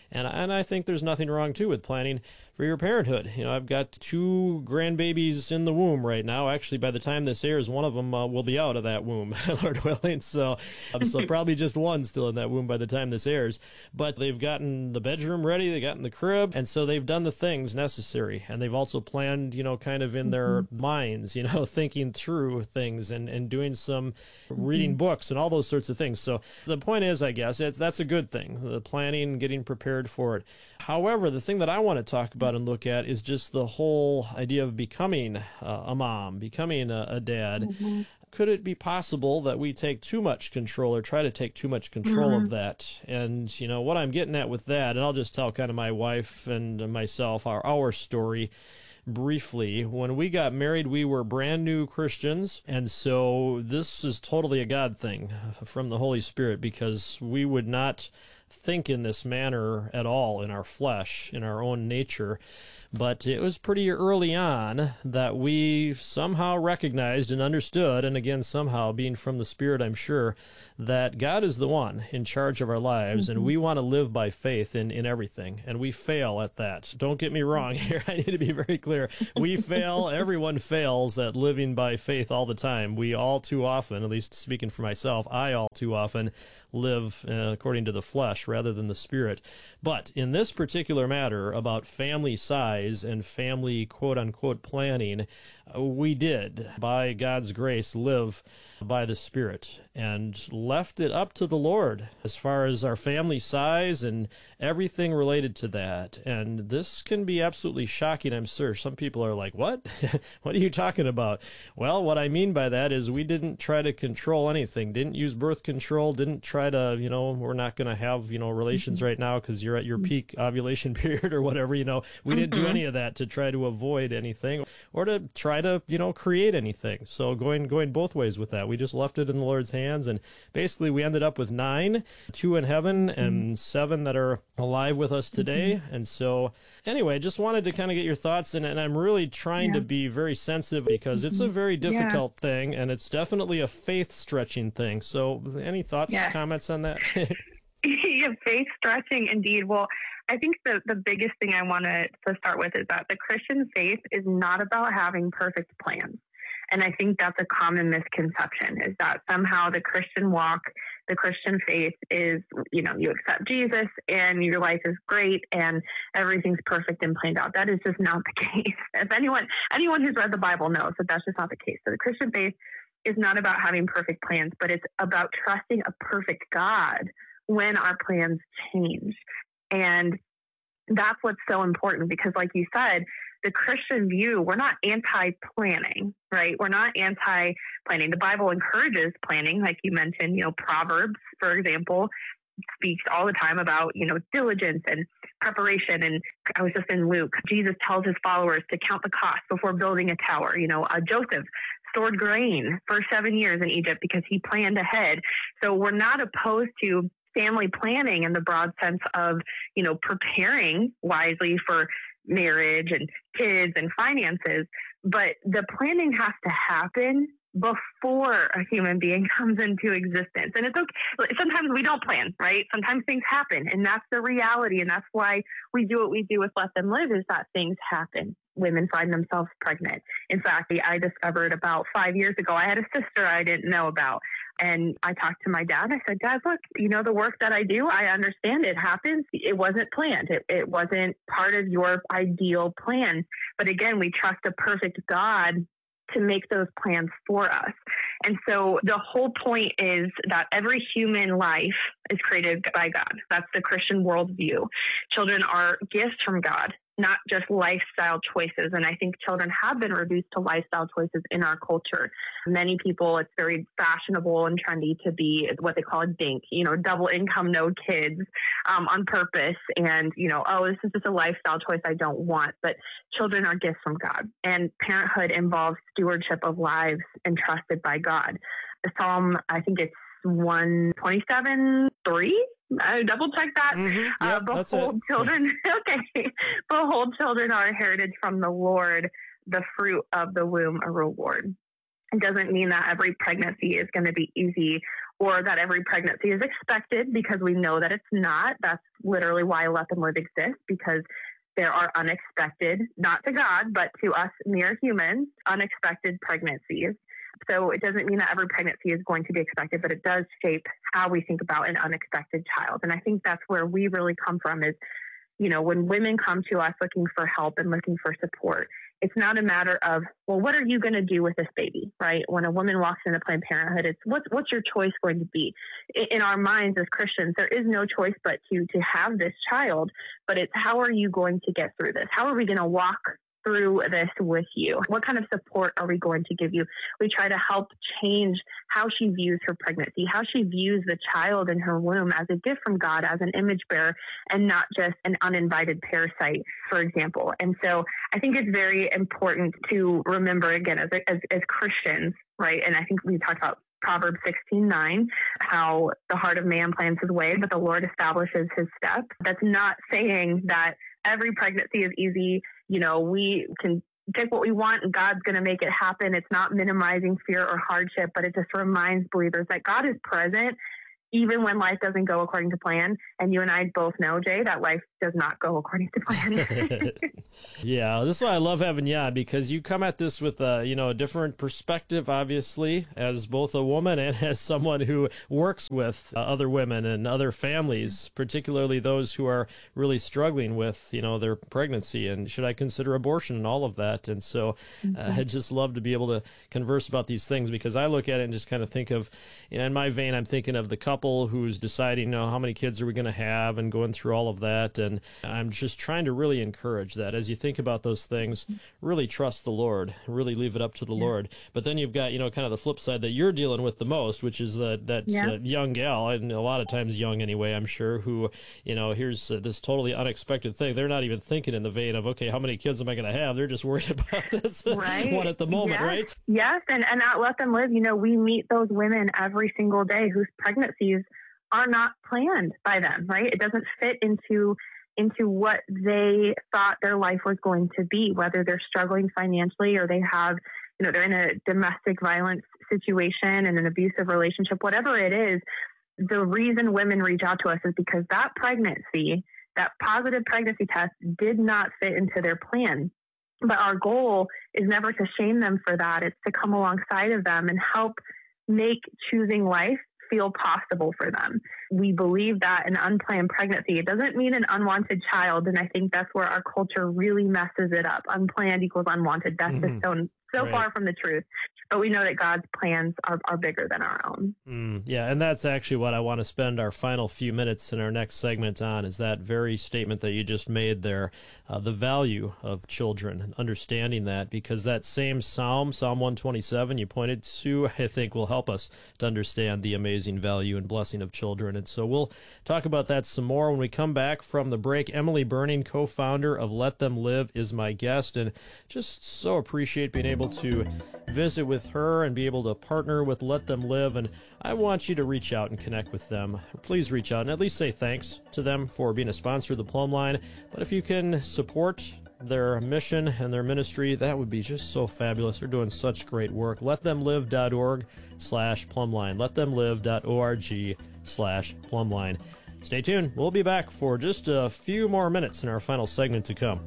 And, and I think there's nothing wrong, too, with planning for your parenthood. You know, I've got two grandbabies in the womb right now. Actually, by the time this airs, one of them uh, will be out of that womb, Lord willing. So, um, so probably just one still in that womb by the time this airs. But they've gotten the bedroom ready, they've gotten the crib, and so they've done the things necessary. And they've also planned, you know, kind of in their mm-hmm. minds, you know, thinking through things and, and doing some mm-hmm. reading books and all those sorts of things. So the point is, I guess, it's, that's a good thing, the planning, getting prepared for it. However, the thing that I want to talk about and look at is just the whole idea of becoming uh, a mom, becoming a, a dad. Mm-hmm. Could it be possible that we take too much control or try to take too much control mm-hmm. of that? And, you know, what I'm getting at with that, and I'll just tell kind of my wife and myself our, our story briefly. When we got married, we were brand new Christians, and so this is totally a God thing from the Holy Spirit, because we would not think in this manner at all in our flesh, in our own nature. But it was pretty early on that we somehow recognized and understood, and again, somehow being from the Spirit, I'm sure, that God is the one in charge of our lives, mm-hmm. and we want to live by faith in, in everything, and we fail at that. Don't get me wrong here. I need to be very clear. We fail. Everyone fails at living by faith all the time. We all too often, at least speaking for myself, I all too often live uh, according to the flesh rather than the Spirit. But in this particular matter about family size and family quote-unquote planning, uh, we did, by God's grace, live by the Spirit and left it up to the Lord as far as our family size and everything related to that. And this can be absolutely shocking, I'm sure. Some people are like, what? What are you talking about? Well, what I mean by that is we didn't try to control anything, didn't use birth control, didn't try to, you know, we're not going to have, you know, relations right now because you're at your peak ovulation period or whatever, you know. We didn't do any of that to try to avoid anything or to try to, you know, create anything. So going going both ways with that. We just left it in the Lord's hands, and basically we ended up with nine, two in heaven and mm-hmm. seven that are alive with us today. Mm-hmm. And so anyway, just wanted to kind of get your thoughts, and, and I'm really trying yeah. to be very sensitive because mm-hmm. it's a very difficult yeah. thing, and it's definitely a faith-stretching thing. So any thoughts, yeah. comments on that? Yeah, faith stretching indeed. Well, I think the, the biggest thing I want to start with is that the Christian faith is not about having perfect plans. And I think that's a common misconception, is that somehow the Christian walk, the Christian faith is, you know, you accept Jesus and your life is great and everything's perfect and planned out. That is just not the case. If anyone, anyone who's read the Bible knows that that's just not the case. So the Christian faith is not about having perfect plans, but it's about trusting a perfect God when our plans change. And that's what's so important, because like you said, the Christian view, we're not anti-planning, right? We're not anti-planning. The Bible encourages planning, like you mentioned, you know, Proverbs, for example, speaks all the time about, you know, diligence and preparation. And I was just in Luke, Jesus tells his followers to count the cost before building a tower. You know, uh, Joseph stored grain for seven years in Egypt because he planned ahead. So we're not opposed to family planning in the broad sense of, you know, preparing wisely for marriage and kids and finances. But the planning has to happen before a human being comes into existence. And it's okay. Sometimes we don't plan, right? Sometimes things happen, and that's the reality. And that's why we do what we do with Let Them Live, is that things happen. Women find themselves pregnant. In fact, I discovered about five years ago, I had a sister I didn't know about. And I talked to my dad. I said, Dad, look, you know, the work that I do, I understand it happens. It wasn't planned. It, it wasn't part of your ideal plan. But again, we trust a perfect God to make those plans for us. And so the whole point is that every human life is created by God. That's the Christian worldview. Children are gifts from God, not just lifestyle choices. And I think children have been reduced to lifestyle choices in our culture. Many people, it's very fashionable and trendy to be what they call a dink, you know, double income, no kids um, on purpose. And, you know, oh, this is just a lifestyle choice I don't want. But children are gifts from God. And parenthood involves stewardship of lives entrusted by God. The Psalm, I think it's one twenty-seven, three. I double check that. Mm-hmm. Yep, uh, behold, children. Okay. Behold, children are inherited from the Lord, the fruit of the womb, a reward. It doesn't mean that every pregnancy is going to be easy or that every pregnancy is expected, because we know that it's not. That's literally why Let Them Live exists, because there are unexpected, not to God, but to us mere humans, unexpected pregnancies. So it doesn't mean that every pregnancy is going to be expected, but it does shape how we think about an unexpected child. And I think that's where we really come from is, you know, when women come to us looking for help and looking for support, it's not a matter of, well, what are you going to do with this baby, right? When a woman walks into Planned Parenthood, it's what's what's your choice going to be? In our minds as Christians, there is no choice but to to have this child, but it's how are you going to get through this? How are we going to walk through this with you? What kind of support are we going to give you? We try to help change how she views her pregnancy, how she views the child in her womb as a gift from God, as an image bearer, and not just an uninvited parasite, for example. And so I think it's very important to remember, again, as, as, as Christians, right? And I think we talked about Proverbs sixteen nine, how the heart of man plans his way, but the Lord establishes his steps. That's not saying that every pregnancy is easy. You know, we can take what we want and God's going to make it happen. It's not minimizing fear or hardship, but it just reminds believers that God is present even when life doesn't go according to plan. And you and I both know, Jay, that life does not go according to plan. Yeah, this is why I love having you on, because you come at this with a, you know, a different perspective, obviously, as both a woman and as someone who works with uh, other women and other families, particularly those who are really struggling with, you know, their pregnancy and should I consider abortion and all of that. And so uh, mm-hmm. I'd just love to be able to converse about these things, because I look at it and just kind of think of, you know, in my vein, I'm thinking of the couple who's deciding, you know, how many kids are we going to have and going through all of that. And I'm just trying to really encourage that as you think about those things, really trust the Lord, really leave it up to the yeah. Lord. But then you've got, you know, kind of the flip side that you're dealing with the most, which is that, that yeah. uh, young gal, and a lot of times young anyway, I'm sure, who, you know, here's uh, this totally unexpected thing. They're not even thinking in the vein of, okay, how many kids am I going to have? They're just worried about this right. one at the moment, yes. right? Yes, and, and at Let Them Live, you know, we meet those women every single day whose pregnancies are not planned by them, right? It doesn't fit into into what they thought their life was going to be, whether they're struggling financially or they have, you know, they're in a domestic violence situation and an abusive relationship, whatever it is. The reason women reach out to us is because that pregnancy, that positive pregnancy test did not fit into their plan. But our goal is never to shame them for that. It's to come alongside of them and help make choosing life feel possible for them. We believe that an unplanned pregnancy, it doesn't mean an unwanted child. And I think that's where our culture really messes it up. Unplanned equals unwanted. That's mm-hmm. just so, so right. far from the truth. But we know that God's plans are, are bigger than our own. Mm, yeah, and that's actually what I want to spend our final few minutes in our next segment on, is that very statement that you just made there, uh, the value of children, and understanding that, because that same Psalm, Psalm one twenty-seven you pointed to, I think will help us to understand the amazing value and blessing of children. And so we'll talk about that some more when we come back from the break. Emily Burning, co-founder of Let Them Live, is my guest, and just so appreciate being able to visit with her and be able to partner with Let Them Live. And I want you to reach out and connect with them. Please reach out and at least say thanks to them for being a sponsor of the Plumb Line. But if you can support their mission and their ministry, that would be just so fabulous. They're doing such great work. let them live dot org slash plumbline. let them live dot org slash plumbline. Stay tuned. We'll be back for just a few more minutes in our final segment to come.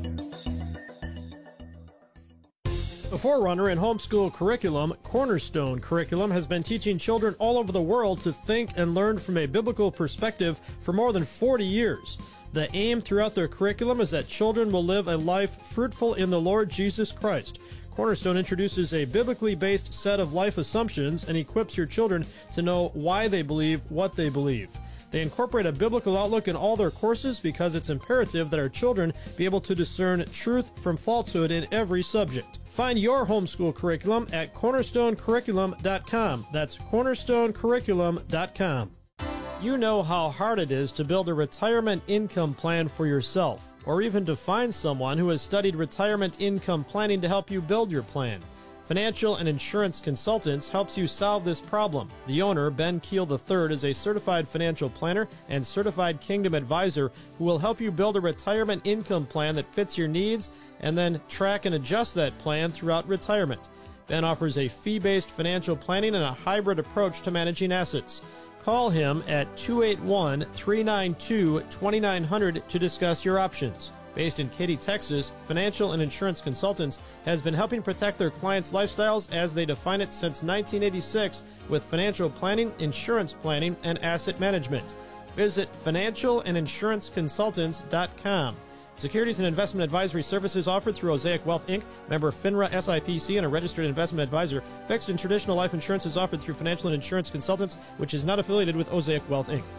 The forerunner in homeschool curriculum, Cornerstone Curriculum, has been teaching children all over the world to think and learn from a biblical perspective for more than forty years. The aim throughout their curriculum is that children will live a life fruitful in the Lord Jesus Christ. Cornerstone introduces a biblically based set of life assumptions and equips your children to know why they believe what they believe. They incorporate a biblical outlook in all their courses because it's imperative that our children be able to discern truth from falsehood in every subject. Find your homeschool curriculum at cornerstone curriculum dot com. That's cornerstone curriculum dot com. You know how hard it is to build a retirement income plan for yourself, or even to find someone who has studied retirement income planning to help you build your plan. Financial and Insurance Consultants helps you solve this problem. The owner, Ben Keel the third, is a certified financial planner and certified Kingdom advisor who will help you build a retirement income plan that fits your needs and then track and adjust that plan throughout retirement. Ben offers a fee-based financial planning and a hybrid approach to managing assets. Call him at two eight one, three nine two, two nine zero zero to discuss your options. Based in Katy, Texas, Financial and Insurance Consultants has been helping protect their clients' lifestyles as they define it since nineteen eighty-six with financial planning, insurance planning, and asset management. Visit financial and insurance consultants dot com. Securities and investment advisory services offered through Osaic Wealth, Incorporated, member FINRA S I P C, and a registered investment advisor. Fixed and traditional life insurance is offered through Financial and Insurance Consultants, which is not affiliated with Osaic Wealth, Incorporated.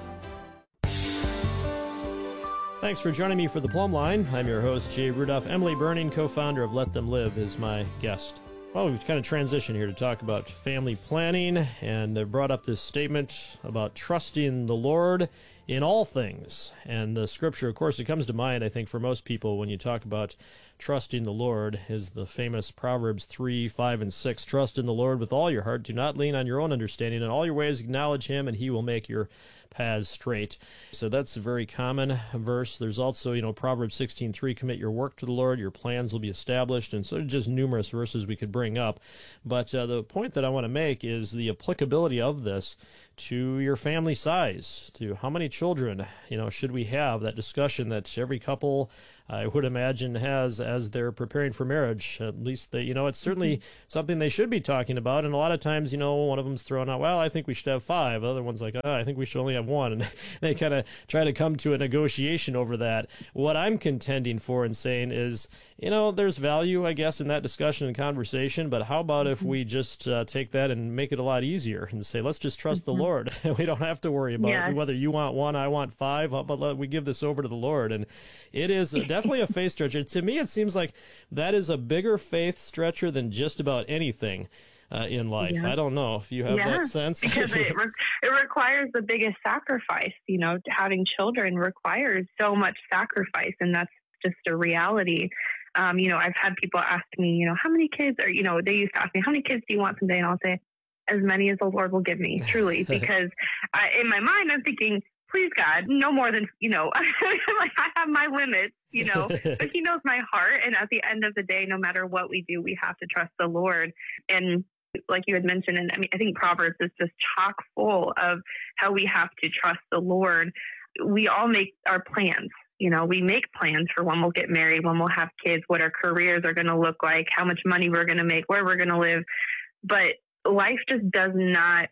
Thanks for joining me for The Plumb Line. I'm your host, Jay Rudolph. Emily Burning, co-founder of Let Them Live, is my guest. Well, we've kind of transitioned here to talk about family planning, and I brought up this statement about trusting the Lord in all things. And the scripture, of course, it comes to mind, I think, for most people when you talk about trusting the Lord, is the famous Proverbs three, five, and six. Trust in the Lord with all your heart. Do not lean on your own understanding. In all your ways acknowledge him, and he will make your paths straight. So that's a very common verse. There's also, you know, Proverbs sixteen three, commit your work to the Lord, your plans will be established, and so just numerous verses we could bring up. But uh, the point that I want to make is the applicability of this to your family size, to how many children, you know, should we have, that discussion that every couple, I would imagine, has as they're preparing for marriage. At least, they, you know, it's certainly mm-hmm. something they should be talking about. And a lot of times, you know, one of them's throwing out, well, I think we should have five. The other one's like, oh, I think we should only have one. And they kind of try to come to a negotiation over that. What I'm contending for and saying is, you know, there's value, I guess, in that discussion and conversation. But how about mm-hmm. if we just uh, take that and make it a lot easier and say, let's just trust mm-hmm. the Lord. We don't have to worry about yeah. whether you want one, I want five, but let, we give this over to the Lord. And it is definitely a faith stretcher. To me, it seems like that is a bigger faith stretcher than just about anything uh, in life. Yeah. I don't know if you have yeah, that sense. Because it, re- it requires the biggest sacrifice. You know, having children requires so much sacrifice, and that's just a reality. Um, you know, I've had people ask me, you know, how many kids are, you know, they used to ask me, how many kids do you want someday? And I'll say, as many as the Lord will give me, truly, because I, in my mind, I'm thinking, please, God, no more than, you know, like I have my limits, you know, but he knows my heart. And at the end of the day, no matter what we do, we have to trust the Lord. And like you had mentioned, and I mean, I think Proverbs is just chock full of how we have to trust the Lord. We all make our plans. You know, we make plans for when we'll get married, when we'll have kids, what our careers are going to look like, how much money we're going to make, where we're going to live. But life just does not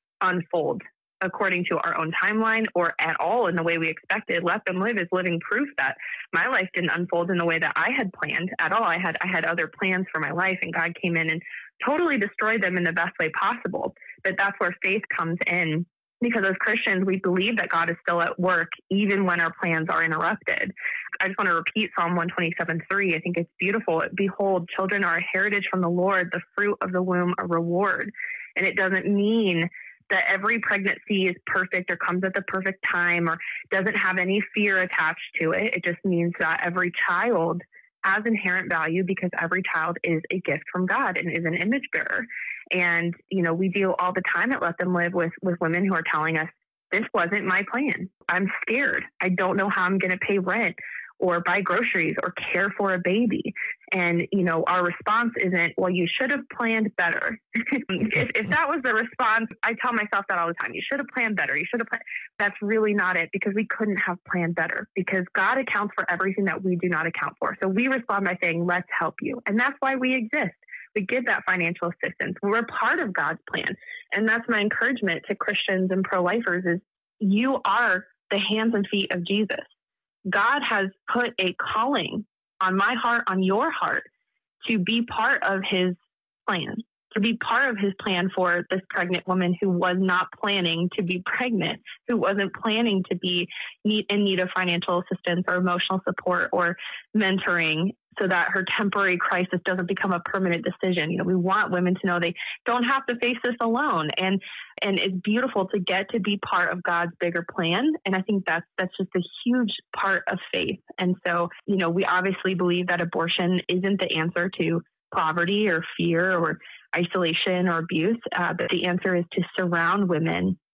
unfold according to our own timeline or at all in the way we expected. Let Them Live is living proof that my life didn't unfold in the way that I had planned at all. I had I had other plans for my life, and God came in and totally destroyed them in the best way possible. But that's where faith comes in, because as Christians, we believe that God is still at work even when our plans are interrupted. I just want to repeat Psalm one twenty-seven three. I think it's beautiful. Behold, children are a heritage from the Lord, the fruit of the womb a reward. And it doesn't mean that every pregnancy is perfect or comes at the perfect time or doesn't have any fear attached to it. It just means that every child has inherent value because every child is a gift from God and is an image bearer. And, you know, we deal all the time at Let Them Live with, with women who are telling us, this wasn't my plan. I'm scared. I don't know how I'm going to pay rent or buy groceries or care for a baby. And, you know, our response isn't, well, you should have planned better. if, if that was the response, I tell myself that all the time. You should have planned better. You should have planned. That's really not it, because we couldn't have planned better, because God accounts for everything that we do not account for. So we respond by saying, let's help you. And that's why we exist. We give that financial assistance. We're part of God's plan. And that's my encouragement to Christians and pro-lifers is you are the hands and feet of Jesus. God has put a calling on my heart, on your heart, to be part of his plan, to be part of his plan for this pregnant woman who was not planning to be pregnant, who wasn't planning to be need, in need of financial assistance or emotional support or mentoring, so that her temporary crisis doesn't become a permanent decision. You know, we want women to know they don't have to face this alone. And and it's beautiful to get to be part of God's bigger plan. And I think that's that's just a huge part of faith. And so, you know, we obviously believe that abortion isn't the answer to poverty or fear or isolation or abuse, uh, but the answer is to surround women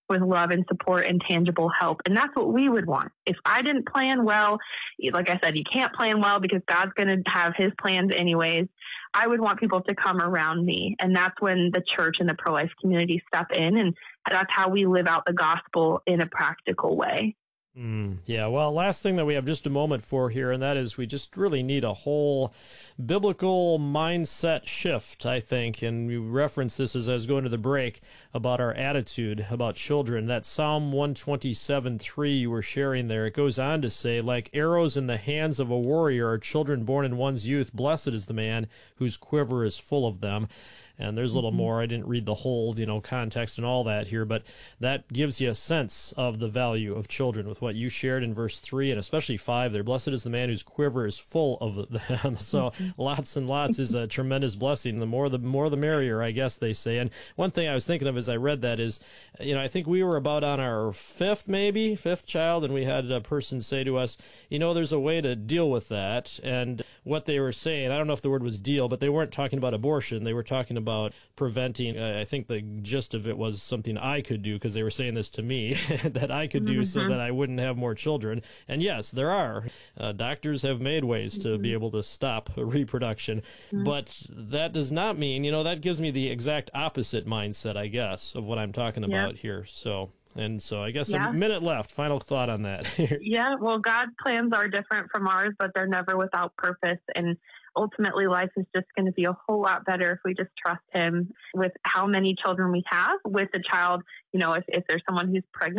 with love and support and tangible help. And that's what we would want. If I didn't plan well, like I said, you can't plan well because God's going to have his plans anyways. I would want people to come around me. And that's when the church and the pro-life community step in. And that's how we live out the gospel in a practical way. Mm, yeah, well, last thing that we have just a moment for here, and that is we just really need a whole biblical mindset shift, I think. And we referenced this as I was going to the break about our attitude about children. That Psalm one twenty-seven three you were sharing there, it goes on to say, like arrows in the hands of a warrior are children born in one's youth. Blessed is the man whose quiver is full of them. And there's a little more. I didn't read the whole, you know, context and all that here, but that gives you a sense of the value of children with what you shared in verse three and especially five there. Blessed is the man whose quiver is full of them. So lots and lots is a tremendous blessing. The more, the more the merrier, I guess they say. And one thing I was thinking of as I read that is, you know, I think we were about on our fifth, maybe fifth child, and we had a person say to us, you know, there's a way to deal with that. And what they were saying, I don't know if the word was deal, but they weren't talking about abortion. They were talking about about preventing, uh, I think the gist of it was something I could do, because they were saying this to me, that I could do mm-hmm. so that I wouldn't have more children. And yes, there are. Uh, doctors have made ways mm-hmm. to be able to stop reproduction. Mm-hmm. But that does not mean, you know, that gives me the exact opposite mindset, I guess, of what I'm talking about yep. here. So... And so I guess yeah. a minute left. Final thought on that. Yeah, well, God's plans are different from ours, but they're never without purpose. And ultimately, life is just going to be a whole lot better if we just trust him with how many children we have with a child. You know, if, if there's someone who's pregnant,